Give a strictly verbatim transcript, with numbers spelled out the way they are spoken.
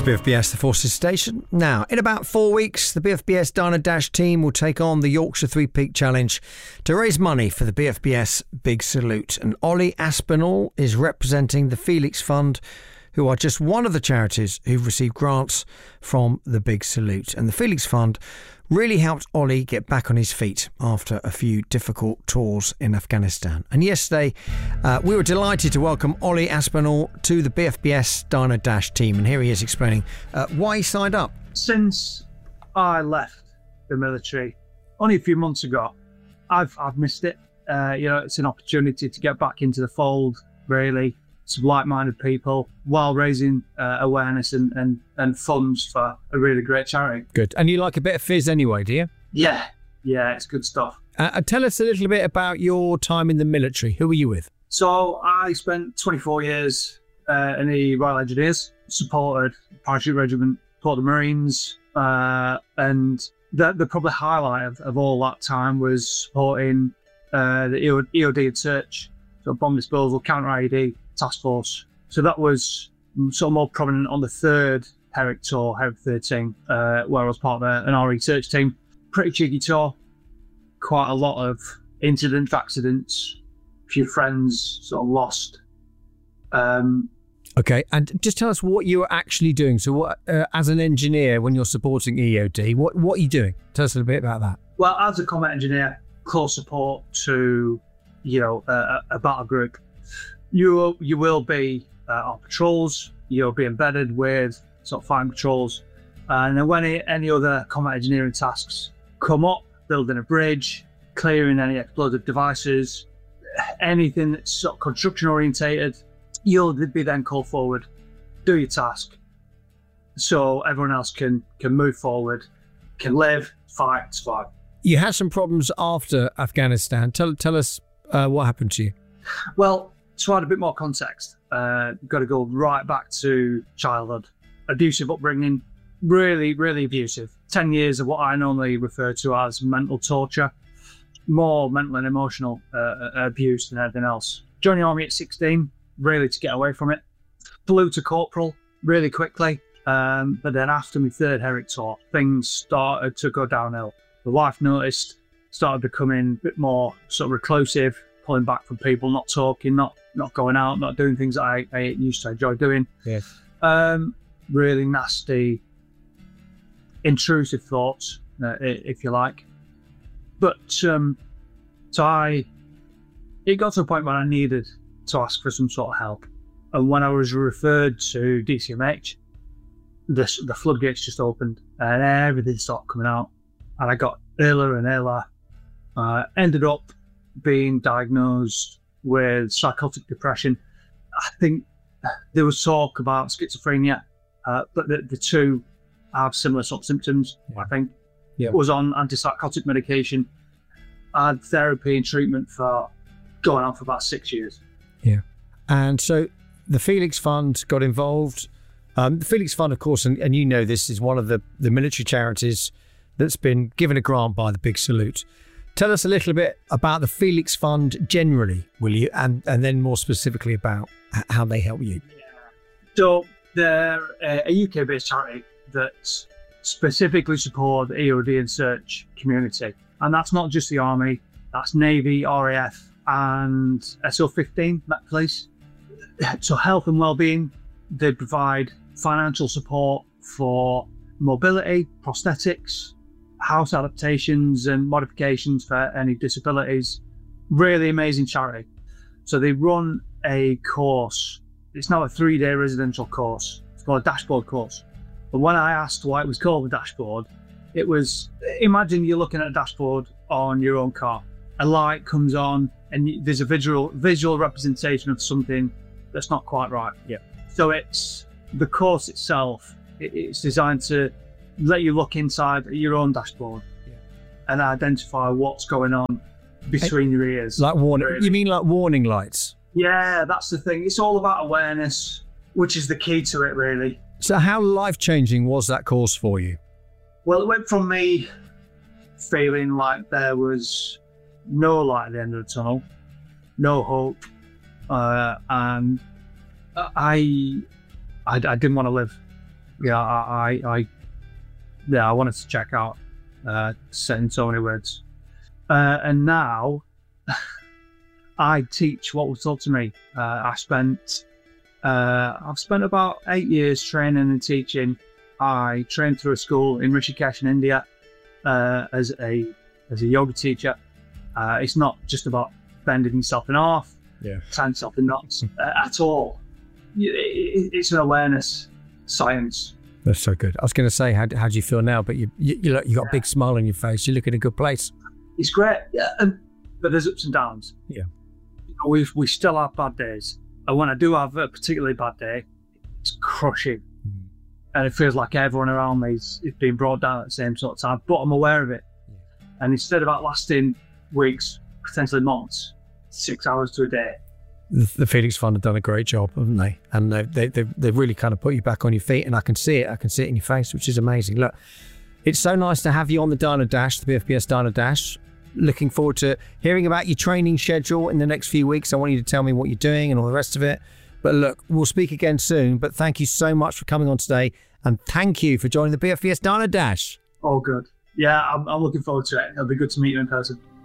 B F B S, the Forces Station. Now, in about four weeks, the B F B S Diner Dash team will take on the Yorkshire Three Peak Challenge to raise money for the B F B S Big Salute. And Ollie Aspinall is representing the Felix Fund, who are just one of the charities who've received grants from the Big Salute. And the Felix Fund really helped Ollie get back on his feet after a few difficult tours in Afghanistan. And yesterday, uh, we were delighted to welcome Ollie Aspinall to the B F B S Diner Dash team. And here he is explaining uh, why he signed up. Since I left the military only a few months ago, I've I've missed it. Uh, you know, it's an opportunity to get back into the fold, really. Some like-minded people while raising uh, awareness and, and, and funds for a really great charity. Good. And you like a bit of fizz anyway, do you? Yeah. Yeah, it's good stuff. Uh, tell us a little bit about your time in the military. Who were you with? So I spent twenty-four years uh, in the Royal Engineers, supported Parachute Regiment, supported the Marines, uh, and the, the probably highlight of, of all that time was supporting uh, the E O D and search, so bomb disposal, counter I E D, task force. So that was sort of more prominent on the third Herrick tour, Herrick thirteen, uh, where I was part of an R E search team. Pretty cheeky tour, quite a lot of incidents, accidents, a few friends sort of lost. Um, okay, and just tell us what you were actually doing. So what, uh, as an engineer, when you're supporting E O D, what, what are you doing? Tell us a little bit about that. Well, as a combat engineer, close support to, you know, a, a battle group. You will, you will be uh, on patrols, you'll be embedded with sort of fighting patrols, and then when any other combat engineering tasks come up, building a bridge, clearing any explosive devices, anything that's sort of construction orientated, you'll be then called forward, do your task, so everyone else can can move forward, can live, fight, survive. You had some problems after Afghanistan. Tell, tell us uh, what happened to you. Well, to add a bit more context, uh, got to go right back to childhood. Abusive upbringing, really, really abusive. Ten years of what I normally refer to as mental torture, more mental and emotional uh, abuse than anything else. Joined the army at sixteen, really to get away from it. Flew to corporal really quickly, um, but then after my third Herrick tour, things started to go downhill. The wife noticed, started becoming a bit more sort of reclusive, pulling back from people, not talking, not not going out, not doing things that I, I used to enjoy doing. Yes. Um, really nasty, intrusive thoughts, uh, if you like. But um, so I, it got to a point where I needed to ask for some sort of help. And when I was referred to D C M H, the, the floodgates just opened and everything started coming out. And I got iller and iller. Uh, ended up being diagnosed with psychotic depression. I think there was talk about schizophrenia, uh, but the, the two have similar sort of symptoms, yeah. I think. Yeah. Was on antipsychotic medication, had therapy and treatment for going on for about six years. Yeah. And so the Felix Fund got involved. Um, the Felix Fund, of course, and, and you know this, is one of the, the military charities that's been given a grant by the Big Salute. Tell us a little bit about the Felix Fund generally, will you? And and then more specifically about how they help you. Yeah. So they're a U K-based charity that specifically support the E O D and search community. And that's not just the Army, that's Navy, R A F and S O fifteen, Met Police. So health and wellbeing, they provide financial support for mobility, prosthetics, house adaptations and modifications for any disabilities. Really amazing charity. So they run a course. It's now a three-day residential course. It's called a dashboard course. But when I asked why it was called a dashboard, it was, imagine you're looking at a dashboard on your own car. A light comes on and there's a visual visual representation of something that's not quite right. Yeah. So it's the course itself. It, it's designed to let you look inside your own dashboard, yeah, and identify what's going on between your ears. Like warning. Really. You mean like warning lights? Yeah, that's the thing. It's all about awareness, which is the key to it, really. So how life-changing was that course for you? Well, it went from me feeling like there was no light at the end of the tunnel, no hope, uh, and I, I, I didn't want to live. yeah, I, I, I yeah, I wanted to check out. Uh, said in so many words, uh, and now I teach what was taught to me. Uh, I spent, uh, I've spent about eight years training and teaching. I trained through a school in Rishikesh in India uh, as a as a yoga teacher. Uh, it's not just about bending yourself in half, yeah, tying yourself in knots uh, at all. It, it's an awareness science. That's so good. I was going to say, how, how do you feel now? But you you, you, look, you got yeah. a big smile on your face. You look in a good place. It's great, yeah, and, but there's ups and downs. Yeah, you know, we we still have bad days, and when I do have a particularly bad day, it's crushing, mm. and it feels like everyone around me is, is being brought down at the same sort of time. But I'm aware of it, yeah. and instead of outlasting weeks, potentially months, six hours to a day. The, the Phoenix Fund have done a great job, haven't they? And they, they, they've, they've really kind of put you back on your feet, and I can see it. I can see it in your face, which is amazing. Look, it's so nice to have you on the Dana Dash, the B F B S Dana Dash. Looking forward to hearing about your training schedule in the next few weeks. I want you to tell me what you're doing and all the rest of it. But look, we'll speak again soon. But thank you so much for coming on today, and thank you for joining the B F B S Dana Dash. Oh, good. Yeah, I'm, I'm looking forward to it. It'll be good to meet you in person.